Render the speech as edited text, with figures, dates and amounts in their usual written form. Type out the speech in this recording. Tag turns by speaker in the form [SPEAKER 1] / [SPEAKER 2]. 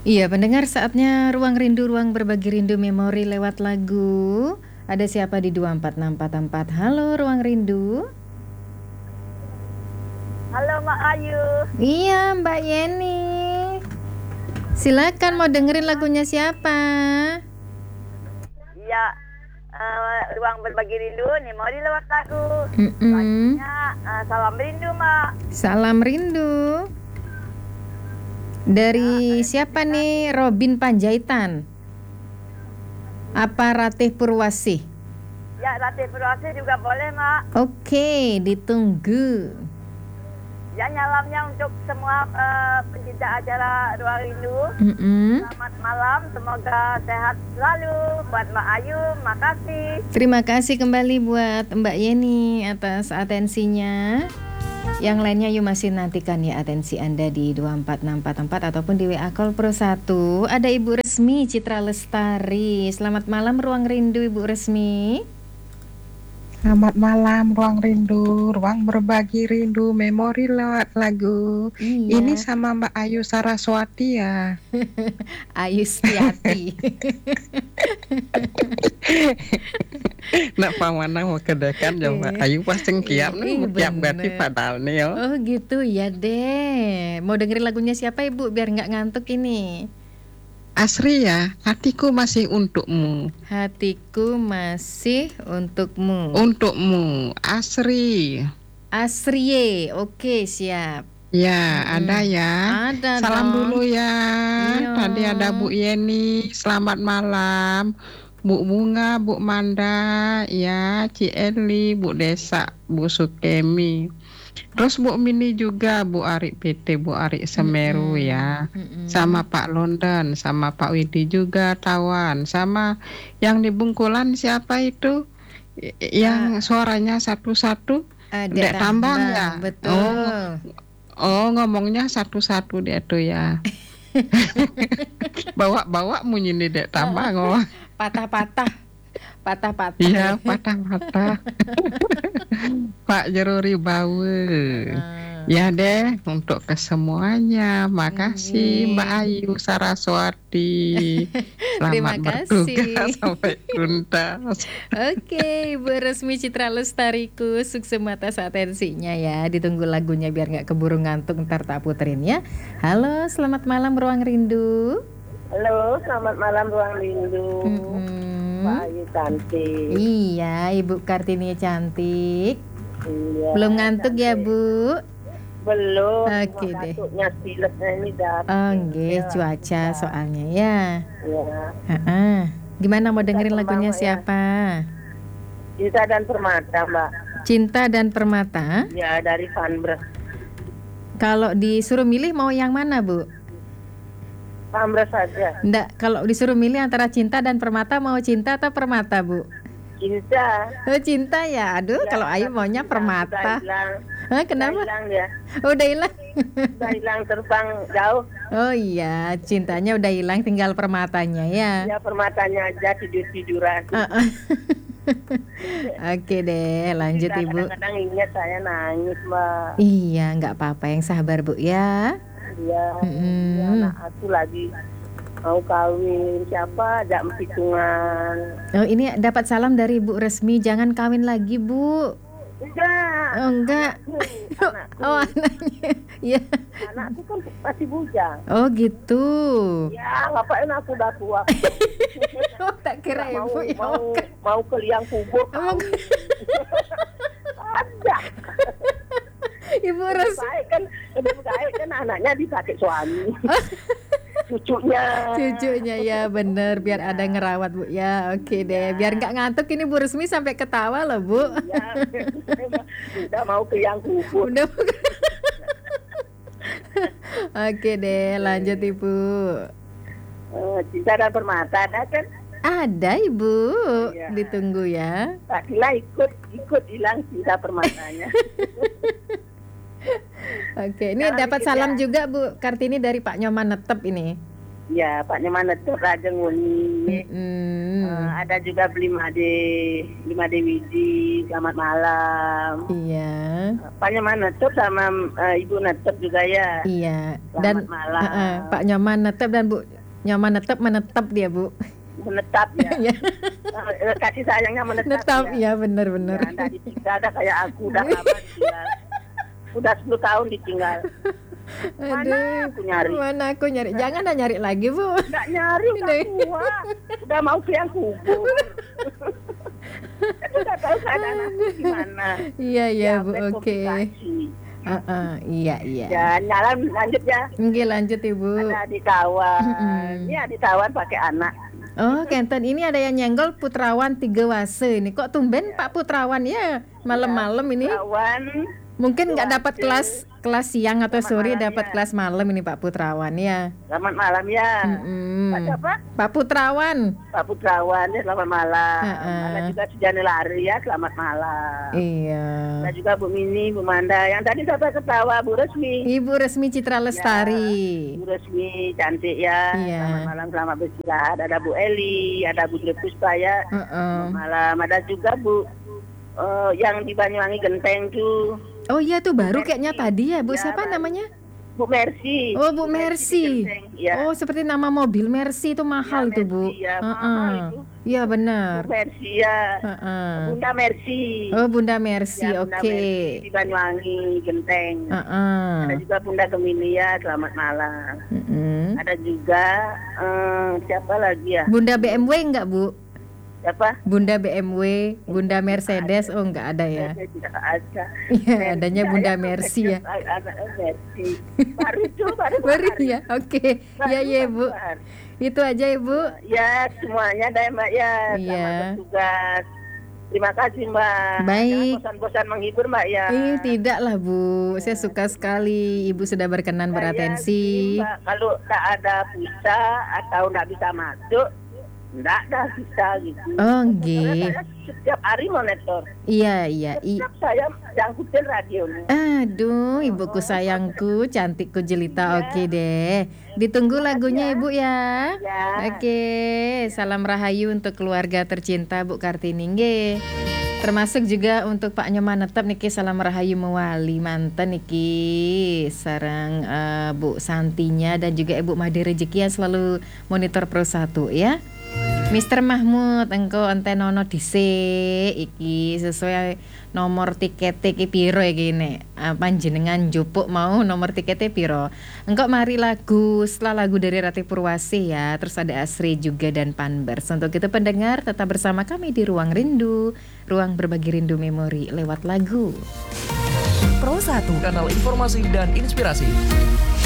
[SPEAKER 1] Iya, pendengar saatnya Ruang Rindu, Ruang Berbagi Rindu Memori lewat lagu. Ada siapa di 24644? Halo Ruang Rindu.
[SPEAKER 2] Halo Mak Ayu.
[SPEAKER 1] Iya, Mbak Yeni. Silakan mau dengerin lagunya siapa?
[SPEAKER 2] Iya, Ruang Berbagi Rindu Memori lewat lagu.
[SPEAKER 1] Mm-mm.
[SPEAKER 2] Lagunya Salam Rindu Mak.
[SPEAKER 1] Salam Rindu. Dari siapa nih? Robin Panjaitan. Apa Ratih Purwasih?
[SPEAKER 2] Ya, Ratih Purwasih juga boleh Mak.
[SPEAKER 1] Oke, ditunggu.
[SPEAKER 2] Ya, nyalamnya untuk semua pencinta acara Ruang Rindu. Selamat malam, semoga sehat selalu buat Mbak Ayu. Makasih.
[SPEAKER 1] Terima kasih kembali buat Mbak Yeni atas atensinya. Yang lainnya yuk masih nantikan ya atensi Anda di 24644 ataupun di WA Call Pro 1. Ada Ibu Resmi Citra Lestari. Selamat malam Ruang Rindu Ibu Resmi.
[SPEAKER 3] Selamat malam Ruang Rindu, Ruang Berbagi Rindu Memori lewat lagu.
[SPEAKER 1] Iya.
[SPEAKER 3] Ini sama Mbak Ayu Saraswati ya.
[SPEAKER 1] Ayu Setiati.
[SPEAKER 3] Nak pamana mau kedekan ya Mbak Ayu pas cengkiap nih kiap berarti padahal nih yo.
[SPEAKER 1] Oh gitu ya deh. Mau dengerin lagunya siapa Ibu biar nggak ngantuk ini?
[SPEAKER 3] Asri ya, hatiku masih untukmu.
[SPEAKER 1] Hatiku masih untukmu.
[SPEAKER 3] Untukmu, Asri.
[SPEAKER 1] Asriye, oke siap.
[SPEAKER 3] Ya, ada ya.
[SPEAKER 1] Ada
[SPEAKER 3] Salam
[SPEAKER 1] dong.
[SPEAKER 3] dulu ya.
[SPEAKER 1] Iya.
[SPEAKER 3] Tadi ada Bu Yeni, selamat malam. Bu Bunga, Bu Manda, ya, Ci Eli, Bu Desa, Bu Sukemi. Terus Bu Mini juga, Bu Arik PT, Bu Arik Semeru ya. Sama Pak London, sama Pak Widi juga Tawan. Sama yang di Bungkulan siapa itu? Yang suaranya satu-satu? Dek Tambang ya?
[SPEAKER 1] Betul.
[SPEAKER 3] Oh, ngomongnya satu-satu dia tuh ya. Bawa-bawa munyi nih Dek Tambang. Oh.
[SPEAKER 1] Patah-patah.
[SPEAKER 3] Iya, patah-patah. Pak Jeruri Bawe. Ya deh, untuk kesemuanya. Makasih Mbak Ayu Saraswati. Selamat bertugas sampai tuntas.
[SPEAKER 1] Oke, Ibu Resmi Citra Lestariku, sukses atas atensinya ya. Ditunggu lagunya biar nggak keburu ngantuk, ntar tak puterin ya. Halo, selamat malam Ruang Rindu.
[SPEAKER 2] Halo, selamat malam Ruang Rindu. Mbak Ayu cantik.
[SPEAKER 1] Iya, Ibu Kartini cantik.
[SPEAKER 2] Iya,
[SPEAKER 1] belum ngantuk cantik. Ya Bu?
[SPEAKER 2] Belum.
[SPEAKER 1] Oke deh.
[SPEAKER 2] Batuknya pileknya ini datang.
[SPEAKER 1] Oh nggih, cuaca soalnya ya.
[SPEAKER 2] Iya.
[SPEAKER 1] Gimana mau dengerin lagunya siapa?
[SPEAKER 2] Cinta dan Permata, Mbak.
[SPEAKER 1] Cinta dan Permata?
[SPEAKER 2] Ya, dari Vanbres.
[SPEAKER 1] Kalau disuruh milih mau yang mana, Bu?
[SPEAKER 2] Vanbres saja.
[SPEAKER 1] Enggak, kalau disuruh milih antara Cinta dan Permata, mau Cinta atau Permata, Bu?
[SPEAKER 2] Cinta.
[SPEAKER 1] Oh, Cinta ya. Aduh, ya, kalau Ayu maunya Permata. Hah, kenapa?
[SPEAKER 2] Udah hilang ya.
[SPEAKER 1] Udah hilang.
[SPEAKER 2] Udah hilang terbang jauh.
[SPEAKER 1] Oh iya, cintanya udah hilang, tinggal permatanya ya.
[SPEAKER 2] Ya, permatanya aja tidur-tiduran.
[SPEAKER 1] Oke deh, lanjut
[SPEAKER 2] Kita
[SPEAKER 1] Ibu.
[SPEAKER 2] Kadang-kadang ingat saya nangis, Mbak.
[SPEAKER 1] Iya, nggak apa-apa, yang sabar Bu ya.
[SPEAKER 2] Iya. Ya, anak aku lagi mau kawin, siapa ajak hitungan.
[SPEAKER 1] Oh, ini dapat salam dari Bu Resmi, jangan kawin lagi Bu.
[SPEAKER 2] Enggak.
[SPEAKER 1] Oh, enggak.
[SPEAKER 2] Anakku.
[SPEAKER 1] Oh, anaknya. Ya.
[SPEAKER 2] Anakku kan masih bujang.
[SPEAKER 1] Oh, gitu.
[SPEAKER 2] Ya, ngapain aku udah tua.
[SPEAKER 1] Oh, tak kira Ibu
[SPEAKER 2] mau ke liang kubur. Ada.
[SPEAKER 1] Ibu Resmi
[SPEAKER 2] kan anaknya dipakai suami. Cucunya
[SPEAKER 1] ya bener, biar ada ngerawat Bu ya. Oke deh, biar nggak ngantuk ini Bu Resmi sampai ketawa loh Bu.
[SPEAKER 2] Ya, udah mau ke yang kubur.
[SPEAKER 1] Udah. Oke deh, lanjut Ibu.
[SPEAKER 2] Cinta dan Permata ada kan?
[SPEAKER 1] Ada Ibu, ya. Ditunggu ya.
[SPEAKER 2] Tak kira ikut hilang Cinta Permatanya.
[SPEAKER 1] Oke, ini dapat salam juga Bu Kartini dari Pak Nyoman Netep ini.
[SPEAKER 2] Ya, Pak Nyoman Netep Raja Nguni. Ada juga Lima Dewi, selamat malam.
[SPEAKER 1] Iya.
[SPEAKER 2] Pak Nyoman Netep sama Ibu Netep juga ya.
[SPEAKER 1] Iya.
[SPEAKER 2] Selamat malam.
[SPEAKER 1] Pak Nyoman Netep dan Bu Nyaman menetap dia, Bu.
[SPEAKER 2] Menetap ya.
[SPEAKER 1] Ya.
[SPEAKER 2] Kasih sayangnya
[SPEAKER 1] Menetap ya, benar-benar.
[SPEAKER 2] Ya, enggak ditinggal ada kayak aku udah lama ditinggal. Udah 10 tahun ditinggal. Mana aku nyari. Jangan dah nyari lagi, Bu.
[SPEAKER 3] Enggak nyari, udah tua. Udah mau yang kubur. Udah tahu keadaan aku gimana.
[SPEAKER 1] Iya, Bu. Oke. Iya.
[SPEAKER 3] Ya, lanjut ya.
[SPEAKER 1] Oke, lanjut Ibu.
[SPEAKER 3] Ada adik kawan. Ini adik kawan pakai anak.
[SPEAKER 1] Oh, Kenten, ini ada yang nyenggol Putrawan 3 Wase. Ini kok tumben Pak Putrawan ya malam-malam ini?
[SPEAKER 3] Putrawan.
[SPEAKER 1] Mungkin nggak dapat kelas siang atau sore, dapat kelas malam ini Pak Putrawan ya.
[SPEAKER 3] Selamat malam ya.
[SPEAKER 1] Pak siapa? Pak Putrawan.
[SPEAKER 3] Pak Putrawan ya, selamat malam. Ada juga Sejani Lari ya, selamat malam.
[SPEAKER 1] Iya.
[SPEAKER 3] Ada juga Bu Mini, Bu Manda. Yang tadi sampai ketawa Bu Resmi.
[SPEAKER 1] Ibu Resmi Citra Lestari.
[SPEAKER 3] Ya, Bu Resmi cantik ya.
[SPEAKER 1] Iya.
[SPEAKER 3] Selamat malam, selamat beristirahat. Ada Bu Eli, ada Bu Puspa ya. Selamat malam. Ada juga Bu yang di Banyuwangi Genteng tuh.
[SPEAKER 1] Oh iya tuh baru kayaknya tadi ya, Bu. Ya, siapa namanya?
[SPEAKER 3] Bu Mercy.
[SPEAKER 1] Oh, Bu Mercy. Ya. Oh, seperti nama mobil Mercy itu mahal itu, Bu.
[SPEAKER 3] Ya, mahal itu.
[SPEAKER 1] Iya benar.
[SPEAKER 3] Bu Mercy ya. Bunda Mercy.
[SPEAKER 1] Oh, Bunda Mercy. Ya, oke.
[SPEAKER 3] Di Banyuwangi Genteng. Ada juga Bunda Gemini ya, selamat malam. Ada juga siapa lagi ya?
[SPEAKER 1] Bunda BMW enggak, Bu?
[SPEAKER 3] Siapa?
[SPEAKER 1] Bunda BMW, Bunda Mercedes, oh enggak ada ya?
[SPEAKER 3] Tidak ada.
[SPEAKER 1] Iya, adanya Bunda Mercy ya.
[SPEAKER 3] Mercy. Baru
[SPEAKER 1] ya, oke. Ya Bu. Itu aja Ibu.
[SPEAKER 3] Ya semuanya ada Mbak ya.
[SPEAKER 1] Iya.
[SPEAKER 3] Tugas. Terima kasih Mbak.
[SPEAKER 1] Baik.
[SPEAKER 3] Jangan bosan-bosan menghibur Mbak ya.
[SPEAKER 1] Tidak lah Bu. Saya suka sekali Ibu sudah berkenan beratensi.
[SPEAKER 3] Mbak, kalau tak ada pulsa atau nggak bisa masuk. Enggak dah bisa gitu.
[SPEAKER 1] Oh, nggih.
[SPEAKER 3] Setiap hari monitor.
[SPEAKER 1] Iya.
[SPEAKER 3] Setiap saya jangkutin radionya.
[SPEAKER 1] Aduh, ibuku sayangku, cantikku jelita. Oke deh. Ditunggu lagunya Ibu ya. Oke, salam rahayu untuk keluarga tercinta Bu Kartini nggih. Termasuk juga untuk Pak Nyoman Netep niki salam rahayu mewali manten niki sareng Bu Santinya dan juga Ibu Made Rezeki yang selalu monitor Pro 1 ya. Mr. Mahmud, engko enten ono dhisik iki sesuai nomor tiket iki piro iki nek panjenengan njupuk mau nomor tiketnya piro. Engko mari setelah lagu dari Ratih Purwasih ya, terus ada Asri juga dan Panbers. Untuk itu pendengar tetap bersama kami di Ruang Rindu, ruang berbagi rindu memori lewat lagu.
[SPEAKER 4] Pro 1, kanal informasi dan inspirasi.